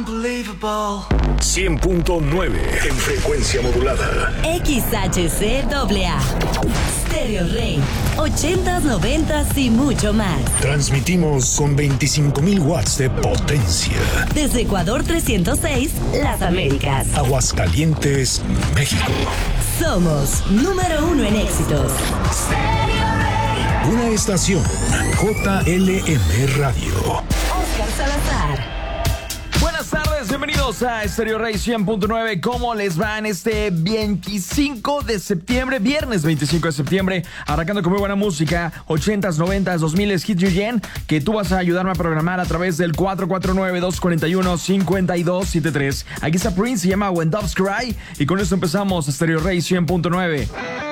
100.9 en frecuencia modulada. XHCAA. Stereo Rey. 80s, 90s y mucho más. Transmitimos con 25,000 watts de potencia. Desde Ecuador 306, Las Américas. Aguascalientes, México. Somos número 1 en éxitos. Una estación JLM Radio. Oscar Salazar. Buenas tardes, bienvenidos a Stereo Rey 100.9. ¿Cómo les va en este 25 de septiembre? Viernes 25 de septiembre, arrancando con muy buena música, 80s, 90s, 2000s, Hit You Again, que tú vas a ayudarme a programar a través del 449-241-5273. Aquí está Prince, se llama When Doves Cry, y con esto empezamos Stereo Rey 100.9.